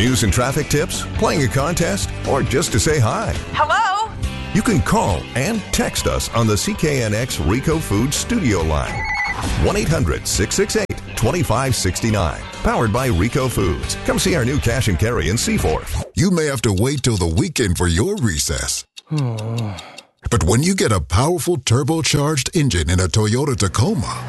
News and traffic tips, playing a contest, or just to say hi. Hello? You can call and text us on the CKNX Rico Foods studio line. 1-800-668-2569. Powered by Rico Foods. Come see our new cash and carry in Seaforth. You may have to wait till the weekend for your recess. But when you get a powerful turbocharged engine in a Toyota Tacoma,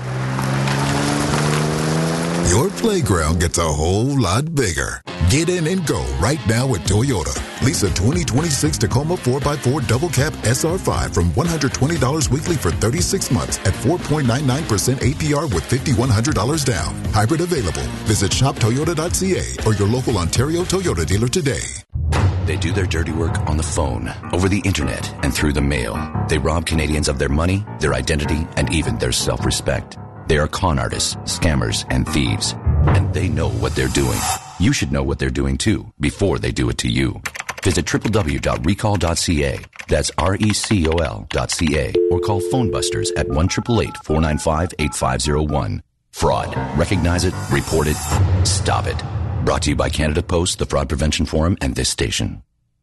your playground gets a whole lot bigger. Get in and go right now at Toyota. Lease a 2026 Tacoma 4x4 Double Cab SR5 from $120 weekly for 36 months at 4.99% APR with $5,100 down. Hybrid available. Visit shoptoyota.ca or your local Ontario Toyota dealer today. They do their dirty work on the phone, over the internet, and through the mail. They rob Canadians of their money, their identity, and even their self-respect. They are con artists, scammers, and thieves. And they know what they're doing. You should know what they're doing too, before they do it to you. Visit www.recall.ca. That's RECOL.ca. Or call Phonebusters at 1-888-495-8501. Fraud. Recognize it, report it, stop it. Brought to you by Canada Post, the Fraud Prevention Forum, and this station.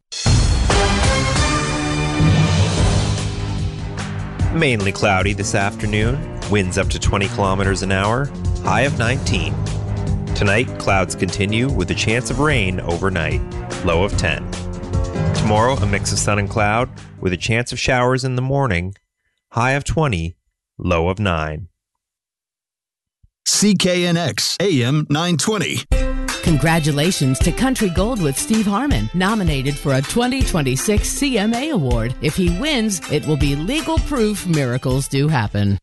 Mainly cloudy this afternoon. Winds up to 20 kilometers an hour. High of 19. Tonight, clouds continue with a chance of rain overnight. Low of 10. Tomorrow, a mix of sun and cloud with a chance of showers in the morning. High of 20. Low of 9. CKNX AM 920. Congratulations to Country Gold with Steve Harmon, nominated for a 2026 CMA Award. If he wins, it will be legal proof miracles do happen.